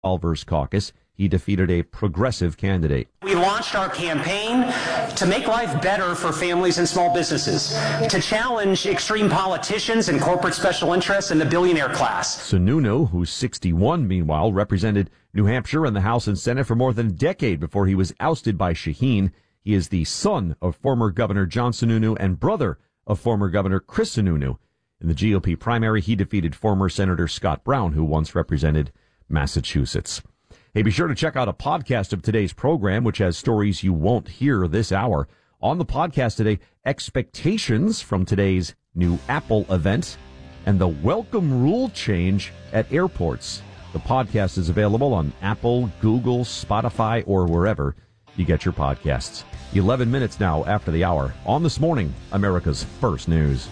Alvers caucus. He defeated a progressive candidate. We launched our campaign to make life better for families and small businesses, to challenge extreme politicians and corporate special interests in the billionaire class. Sununu, who's 61, meanwhile, represented New Hampshire in the House and Senate for more than a decade before he was ousted by Shaheen. He is the son of former Governor John Sununu and brother of former Governor Chris Sununu. In the GOP primary, he defeated former Senator Scott Brown, who once represented Massachusetts. Hey, be sure to check out a podcast of today's program, which has stories you won't hear this hour. On the podcast today, expectations from today's new Apple event and the welcome rule change at airports. The podcast is available on Apple, Google, Spotify, or wherever you get your podcasts. 11 minutes now after the hour on This Morning, America's First News.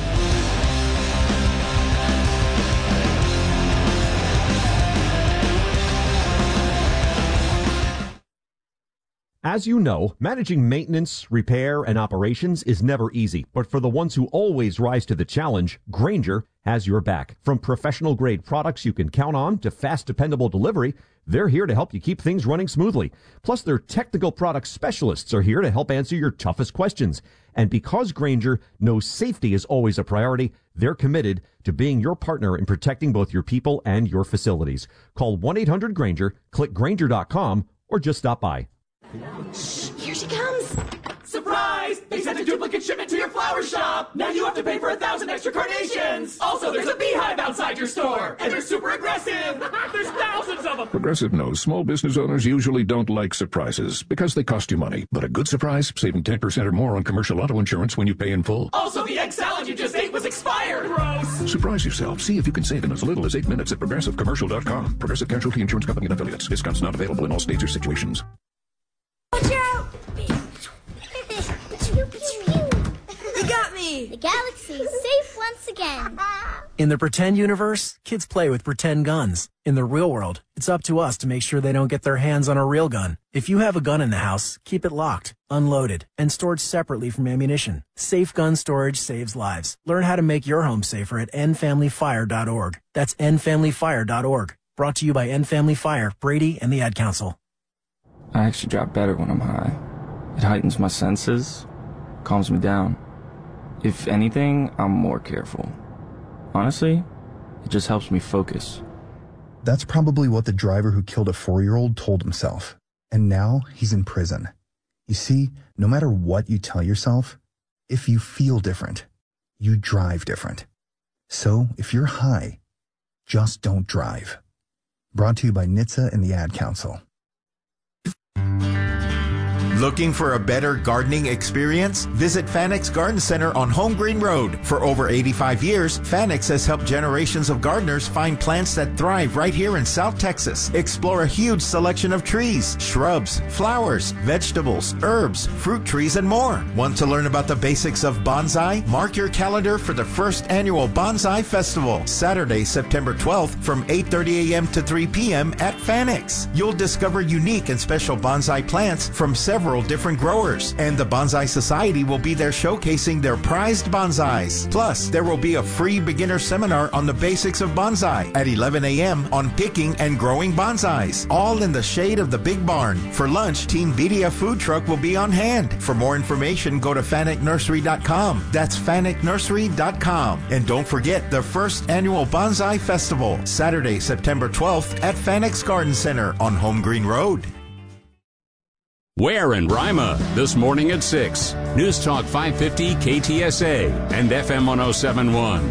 As you know, managing maintenance, repair, and operations is never easy. But for the ones who always rise to the challenge, Grainger has your back. From professional-grade products you can count on to fast, dependable delivery, they're here to help you keep things running smoothly. Plus, their technical product specialists are here to help answer your toughest questions. And because Grainger knows safety is always a priority, they're committed to being your partner in protecting both your people and your facilities. Call 1-800-GRAINGER, click Grainger.com, or just stop by. Shh, here she comes. Surprise! They sent a duplicate shipment to your flower shop. Now you have to pay for 1,000 extra carnations. Also, there's a beehive outside your store, and they're super aggressive. There's thousands of them. Progressive knows small business owners usually don't like surprises because they cost you money. But a good surprise, saving 10% or more on commercial auto insurance when you pay in full. Also, the egg salad you just ate was expired. Gross. Surprise yourself. See if you can save in as little as 8 minutes at ProgressiveCommercial.com. Progressive Casualty Insurance Company and Affiliates. Discounts not available in all states or situations. Watch out! You got me! The galaxy is safe once again. In the pretend universe, kids play with pretend guns. In the real world, it's up to us to make sure they don't get their hands on a real gun. If you have a gun in the house, keep it locked, unloaded, and stored separately from ammunition. Safe gun storage saves lives. Learn how to make your home safer at endfamilyfire.org. That's endfamilyfire.org. Brought to you by End Family Fire, Brady, and the Ad Council. I actually drop better when I'm high. It heightens my senses, calms me down. If anything, I'm more careful. Honestly, it just helps me focus. That's probably what the driver who killed a 4-year-old told himself. And now he's in prison. You see, no matter what you tell yourself, if you feel different, you drive different. So if you're high, just don't drive. Brought to you by NHTSA and the Ad Council. Looking for a better gardening experience? Visit Fanex Garden Center on Home Green Road. For over 85 years, Fanex has helped generations of gardeners find plants that thrive right here in South Texas. Explore a huge selection of trees, shrubs, flowers, vegetables, herbs, fruit trees, and more. Want to learn about the basics of bonsai? Mark your calendar for the first annual Bonsai Festival, Saturday, September 12th from 8:30 a.m. to 3 p.m. at Fanex. You'll discover unique and special bonsai plants from several different growers, and the Bonsai Society will be there showcasing their prized bonsais. Plus, there will be a free beginner seminar on the basics of bonsai at 11 a.m. on picking and growing bonsais, all in the shade of the Big Barn. For lunch, Team Vidia food truck will be on hand. For more information, go to FanekNursery.com. That's FanekNursery.com. And don't forget the first annual Bonsai Festival, Saturday, September 12th at Fanex Garden Center on Home Green Road. Where in Rima, this morning at 6. News Talk 550 KTSA and FM 1071.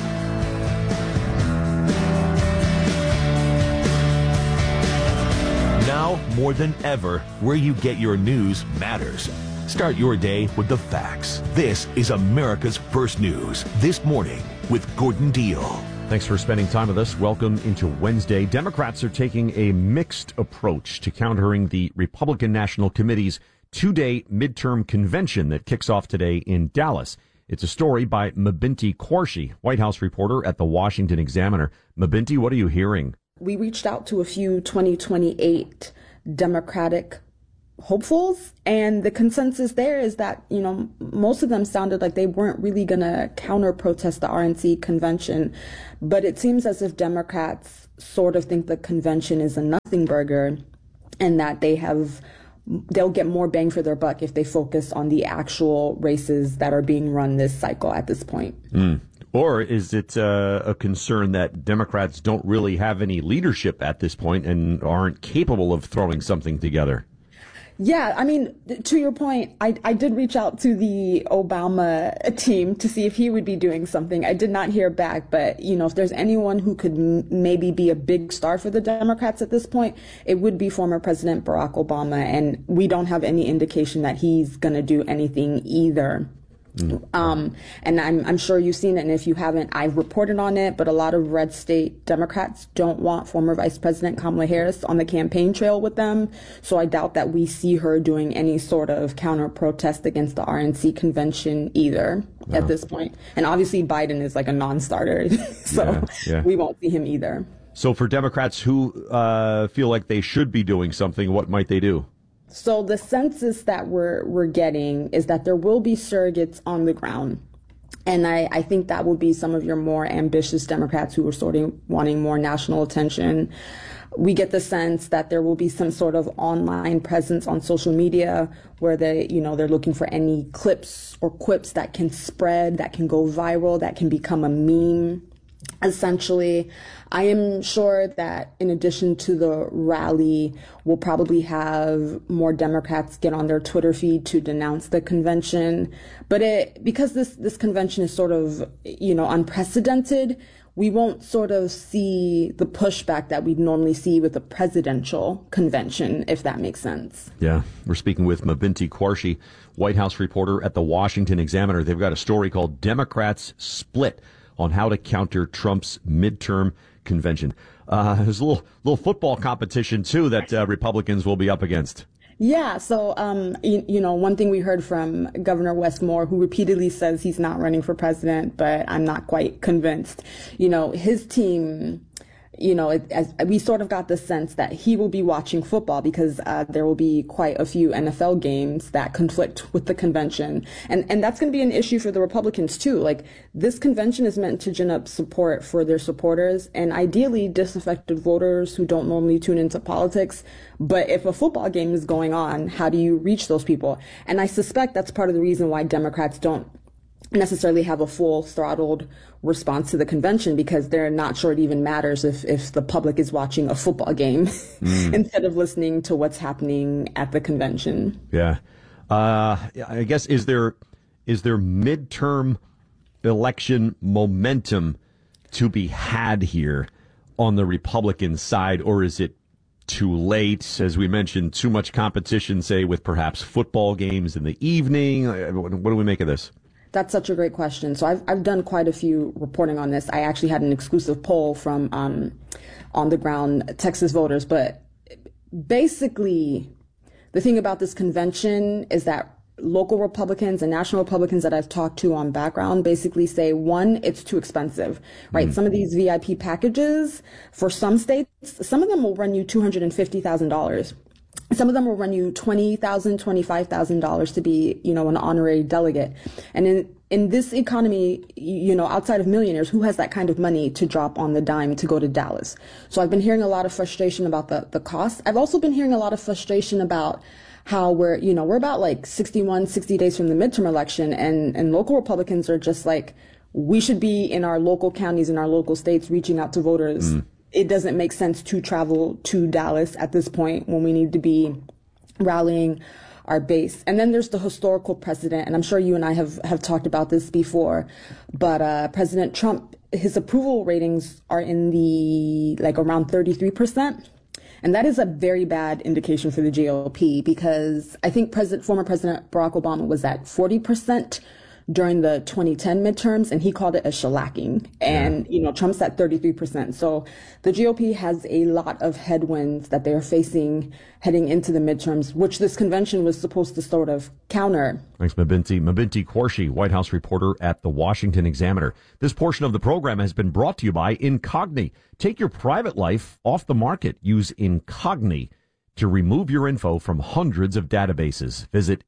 Now, more than ever, where you get your news matters. Start your day with the facts. This is America's First News, This Morning with Gordon Deal. Thanks for spending time with us. Welcome into Wednesday. Democrats are taking a mixed approach to countering the Republican National Committee's two-day midterm convention that kicks off today in Dallas. It's a story by Mabinti Qureshi, White House reporter at the Washington Examiner. Mabinti, what are you hearing? We reached out to a few 2028 Democratic hopefuls, and the consensus there is that, you know, most of them sounded like they weren't really going to counter protest the RNC convention, but it seems as if Democrats sort of think the convention is a nothing burger and that they'll get more bang for their buck if they focus on the actual races that are being run this cycle at this point. Or is it a concern that Democrats don't really have any leadership at this point and aren't capable of throwing something together? Yeah, I mean, to your point, I did reach out to the Obama team to see if he would be doing something. I did not hear back, but, you know, if there's anyone who could maybe be a big star for the Democrats at this point, it would be former President Barack Obama, and we don't have any indication that he's going to do anything either. And I'm sure you've seen it, and if you haven't, I've reported on it, but a lot of red state Democrats don't want former Vice President Kamala Harris on the campaign trail with them, so I doubt that we see her doing any sort of counter-protest against the RNC convention either at this point. And obviously Biden is like a non-starter, so we won't see him either. So for Democrats who feel like they should be doing something, what might they do? So the census that we're getting is that there will be surrogates on the ground. And I think that will be some of your more ambitious Democrats who are sort of wanting more national attention. We get the sense that there will be some sort of online presence on social media where they're looking for any clips or quips that can spread, that can go viral, that can become a meme. Essentially, I am sure that in addition to the rally, we'll probably have more Democrats get on their Twitter feed to denounce the convention. But because this convention is sort of, unprecedented, we won't sort of see the pushback that we'd normally see with a presidential convention, if that makes sense. Yeah. We're speaking with Mabinti Quarshie, White House reporter at the Washington Examiner. They've got a story called Democrats Split on how to counter Trump's midterm convention. There's a little football competition, too, that Republicans will be up against. Yeah. So, one thing we heard from Governor Wes Moore, who repeatedly says he's not running for president, but I'm not quite convinced. His team, we sort of got the sense that he will be watching football because there will be quite a few NFL games that conflict with the convention. And that's going to be an issue for the Republicans, too. Like, this convention is meant to gin up support for their supporters and ideally disaffected voters who don't normally tune into politics. But if a football game is going on, how do you reach those people? And I suspect that's part of the reason why Democrats don't necessarily have a full throttled response to the convention, because they're not sure it even matters if the public is watching a football game instead of listening to what's happening at the convention. Yeah. I guess, is there midterm election momentum to be had here on the Republican side, or is it too late? As we mentioned, too much competition, say, with perhaps football games in the evening. What do we make of this? That's such a great question. So I've done quite a few reporting on this. I actually had an exclusive poll from on the ground Texas voters. But basically, the thing about this convention is that local Republicans and national Republicans that I've talked to on background basically say, one, it's too expensive, right? Some of these VIP packages for some states, some of them will run you $250,000. Some of them will run you $20,000, $25,000 to be, an honorary delegate. And in this economy, outside of millionaires, who has that kind of money to drop on the dime to go to Dallas? So I've been hearing a lot of frustration about the cost. I've also been hearing a lot of frustration about how we're about like 60 days from the midterm election, and local Republicans are just like, we should be in our local counties, in our local states, reaching out to voters. It doesn't make sense to travel to Dallas at this point when we need to be rallying our base. And then there's the historical precedent, and I'm sure you and I have talked about this before, but President Trump, his approval ratings are in the around 33%. And that is a very bad indication for the GOP, because I think former President Barack Obama was at 40% during the 2010 midterms, and he called it a shellacking. And, Trump's at 33%. So the GOP has a lot of headwinds that they are facing heading into the midterms, which this convention was supposed to sort of counter. Thanks, Mabinti. Mabinti Quarshie, White House reporter at the Washington Examiner. This portion of the program has been brought to you by Incogni. Take your private life off the market. Use Incogni to remove your info from hundreds of databases. Visit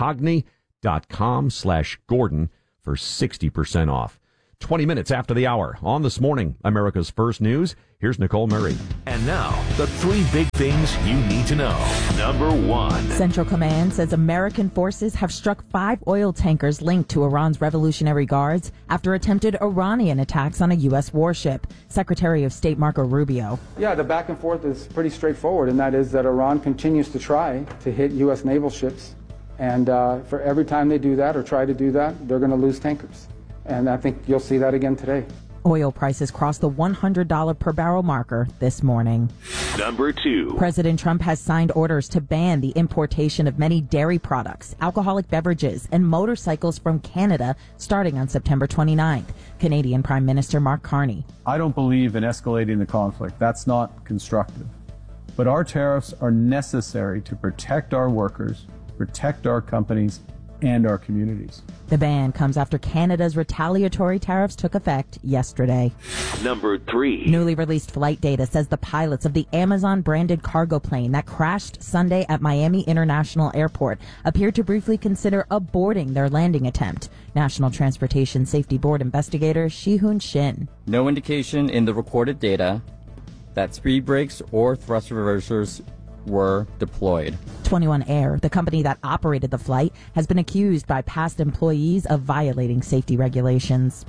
incogni.com/Gordon for 60% off. 20 minutes after the hour on This Morning, America's First News. Here's Nicole Murray. And now, the 3 big things you need to know. Number 1. Central Command says American forces have struck 5 oil tankers linked to Iran's Revolutionary Guards after attempted Iranian attacks on a U.S. warship. Secretary of State Marco Rubio. Yeah, the back and forth is pretty straightforward, and that is that Iran continues to try to hit U.S. naval ships. And for every time they do that or try to do that, they're going to lose tankers. And I think you'll see that again today. Oil prices crossed the $100 per barrel marker this morning. Number 2. President Trump has signed orders to ban the importation of many dairy products, alcoholic beverages, and motorcycles from Canada starting on September 29th. Canadian Prime Minister Mark Carney. I don't believe in escalating the conflict. That's not constructive. But our tariffs are necessary to protect our workers, protect our companies, and our communities. The ban comes after Canada's retaliatory tariffs took effect yesterday. Number 3. Newly released flight data says the pilots of the Amazon-branded cargo plane that crashed Sunday at Miami International Airport appeared to briefly consider aborting their landing attempt. National Transportation Safety Board investigator Shi-Hoon Shin. No indication in the recorded data that speed brakes or thrust reversers were deployed. 21 Air, the company that operated the flight, has been accused by past employees of violating safety regulations.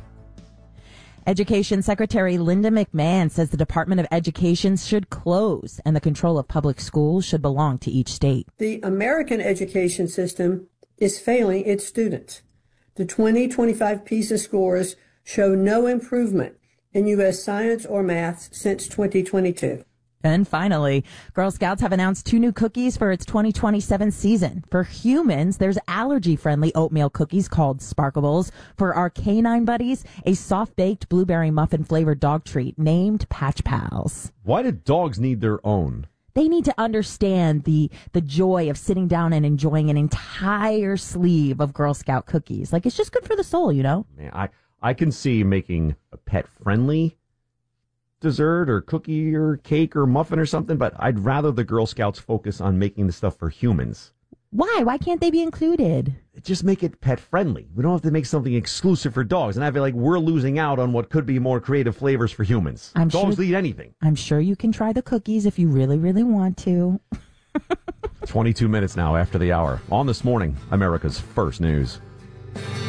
Education Secretary Linda McMahon says the Department of Education should close and the control of public schools should belong to each state. The American education system is failing its students. The 2025 PISA scores show no improvement in U.S. science or math since 2022. And finally, Girl Scouts have announced 2 new cookies for its 2027 season. For humans, there's allergy-friendly oatmeal cookies called Sparkables. For our canine buddies, a soft-baked blueberry muffin-flavored dog treat named Patch Pals. Why do dogs need their own? They need to understand the joy of sitting down and enjoying an entire sleeve of Girl Scout cookies. Like, it's just good for the soul, you know? Man, I can see making a pet-friendly dessert or cookie or cake or muffin or something, but I'd rather the Girl Scouts focus on making the stuff for humans. Why? Why can't they be included? Just make it pet friendly. We don't have to make something exclusive for dogs. And I feel like we're losing out on what could be more creative flavors for humans. Dogs eat anything. I'm sure you can try the cookies if you really, really want to. 22 minutes now after the hour. On This Morning, America's First News.